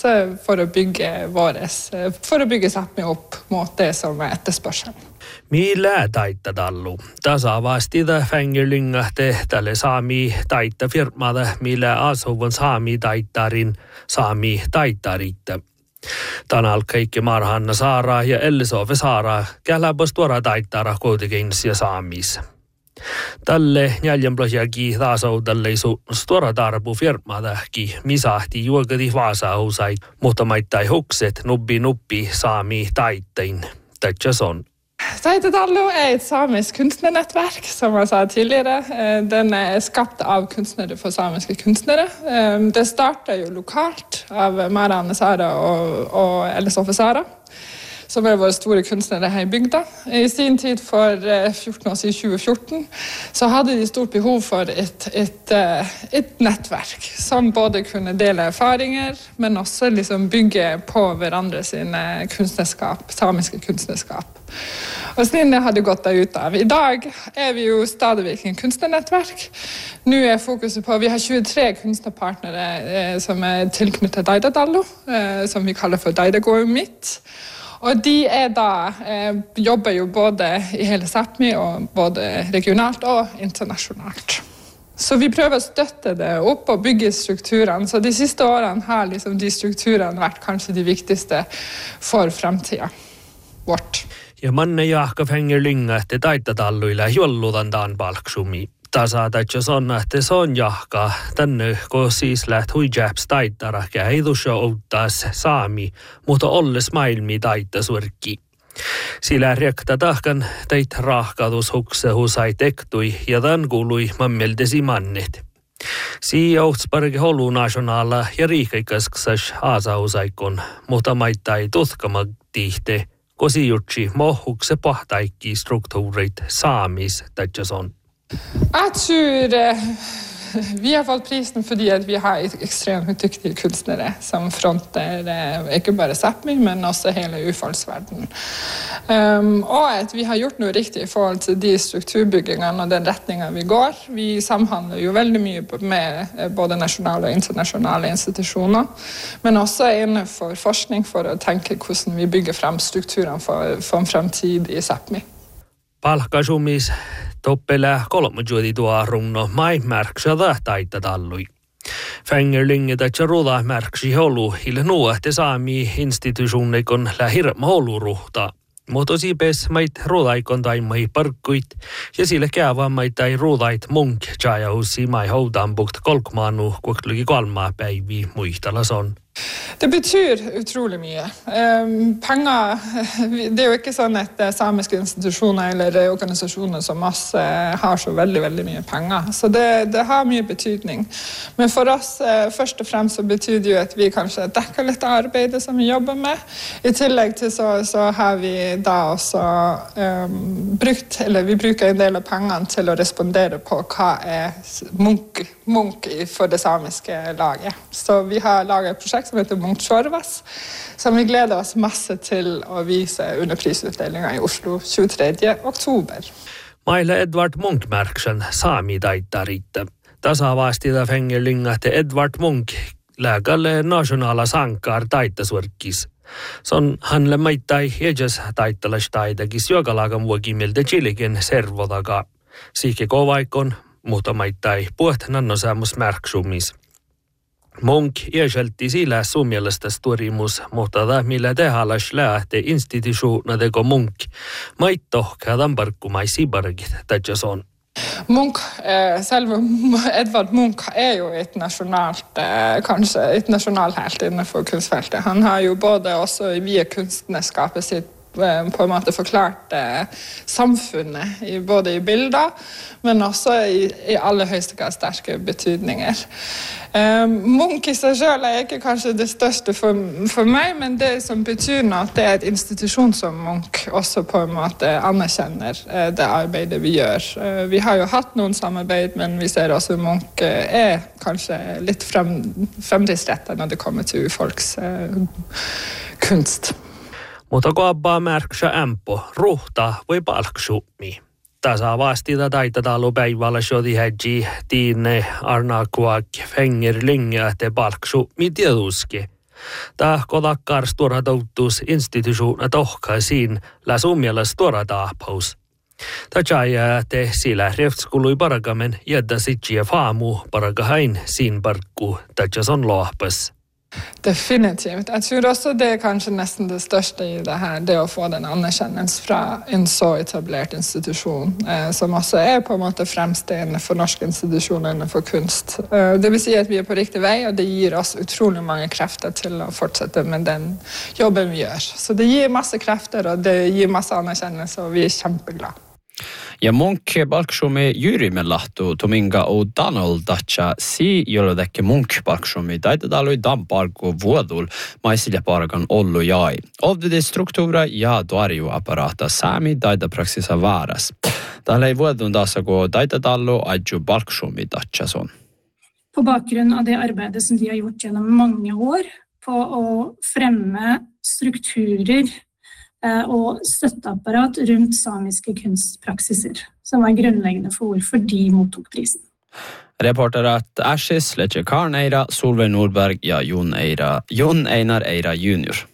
for å bygge Sápmi opp mot det som etterspørselen. Millä taittadallu? Tasavastida fängerlyngahte tälle saami taitta firmada, millä asuvun saami taittarin saami taittaritta. Tänään kaikki marhanna Saara ja Ellisove Saara käläpäs tuoda taittara kuitenkin ja saamissa. Tälle jäljemplosjaki taasoutalleisu tuoda tarpu firmadahki misahti juokati vaasausai, mutta maittai hukset nuppi saami taittein. Tätsäs on. Taitadallo et samisk kunstnernettverk, som jeg sa tidligere. Den skapt av kunstnere for samiske kunstnere. Det startet jo lokalt av Marianne Sara og Ellisove Sara, som våre store kunstnere her i bygda. I sin tid for 14 år siden, 2014, så hadde de stort behov for et nettverk som både kunne dele erfaringer, men også liksom bygge på hverandre sine kunstnerskap, samiske kunstnerskap. Og siden det hadde gått ut av. I dag vi jo stadig en kunstnernettverk. Nå fokuset på, vi har 23 kunstnerpartnere som tilknyttet Taitadallo, som vi kaller for Taitagormit. Og de da, jobber jo både i hele Sápmi og både regionalt og internasjonalt. Så vi prøver å støtte det opp og bygge strukturene. Så de siste årene har liksom de strukturene vært kanskje de viktigste for fremtiden vårt. Ja manne Jaakka fängerlynga, että Taitadalluilla jollutantaan palksumi. Tasaatatja sonna, että se on Jaakka. Tänne, kun siis läht huijaps taittara, ei tuossa outtas saami, mutta olles maailmi taittasuirkki. Sillä rekta tahkan teit rahkatus huksehusai tektui ja tämän kuului mammeltesi mannet. Siinä outsparke holu nationaala ja riikkaikaskasas aasahusaikon, mutta maittai tutkamaktihte, kosi jutsi mohukse pahtaikki struktuurit saamis tätsäs on. Jeg tror vi har fått prisen fordi at vi har ekstremt dyktige kunstnere som fronter ikke bare Sápmi, men også hele urfolksverdenen. Og at vi har gjort noe riktig i forhold til de strukturbyggingene og den retningen vi går. Vi samhandler jo veldig mye med både nasjonale og internasjonale institusjoner, men også innenfor forskning for å tenke hvordan vi bygger frem strukturene for en fremtid i Sápmi. Palkkasumis toppelä kolmajuoti tuo runno mai märksada Taitadallui. Fängerlynge tätsä ruuda märksi holu ille nuohte saami institutioneikon lähirma holuruhta. Mutta sipes mait ruudaikon taimai parkkuit ja sille käävamait tai ruudait munk tjaajaussi mai houdanbukt kolkmaanu kuokluki 3 päiviä muistalas on. Det betyr utrolig mye. Penger, det jo ikke sånn at samiske institusjoner eller organisasjoner som oss har så veldig, veldig mye penger. Så det har mye betydning. Men for oss, først og fremst så betyr det jo at vi kanskje dekker litt av arbeidet som vi jobber med. I tillegg til så har vi da også vi bruker en del av pengene til å respondere på hva Munch for det samiske laget. Så vi har laget et prosjekt som heter Munch Chorvas, som vi gleder oss masse til å vise under prisutdelingen i Oslo 23. oktober. Maille Edvard Munch-märksen saami taittaritta. Tasavastida fängerlyngahte Edvard Munch lääkälle nationala sankar taittasuirkkis. Son hänle maittai edes taittalashtaitakis jokalagan vuokimiltä chilikin servotaga. Siike kovaikon, mutta maittai puht nannosäämus märksumis. Munch iäselti sillä suomalaista storimus, mutta millä tehalas lähte institutionadeko Munch maittohkadan parkkumai sibargit tätsäs on. Munch, selve Edvard Munch jo et nasjonalhelt innenfor kunstfeltet. Han har jo både også via kunstnerskapet sitt på en måte forklart samfunnet, både i bilder, men også i aller høyeste grad sterke betydninger. Munch i seg selv ikke kanskje det største for meg, men det som betyr noe, det et institusjon som Munch også på en måte anerkjenner det arbeidet vi gjør. Vi har jo hatt noen samarbeid, men vi ser også Munch kanskje litt fremtidsrettet når det kommer til urfolks kunst. Mutta koppaa märksä ämpö, ruhta voi palksumi. Tasa vastita Taitadallu päivällä sjodi hädji tiinne arnakuak fängerlynga te palksumi tietuski. Ta kodakkar stora toutus instituutiona tohkaisiin läs umialla stora taappaus. Tajai te sillä revtskului parakamen jädda sitjiä faamu parakahain sin parkku tajas on lohpas. Definitivt. Jag tror också det är kanske nästan det största i det här, det att få den anerkjennelse från en så etablerad institution som också är på en måte fremstående för norska institutioner för kunst. Det vill säga att vi är på riktig väg och det ger oss otroligt många krafter till att fortsätta med den jobben vi gör. Så det ger massa krafter och det ger massa anerkjennelse och vi är kämpeglada. Ja Munch palksumi Jyrimelahtu Tominga o Donald Dacha si jolledekke Munch palksumi taitadalui Damparku vuodul maisille parakan ollu jai. Ovdide struktuura ja tuarjuapparata sami taita praksisa vaaras. Tällä ei vuodun taas gå taitadallu adju palksumi Dachason. På bakgrunn av det arbeidet som de har gjort gjennom mange år på å fremme strukturer og støtteapparat rundt samiske kunstpraksiser, som var grunnleggende for hvorfor de mottok prisen. Reporterat Ashis, Lecce Karneira, Solveig Nordberg, ja Jon Einar Eira junior.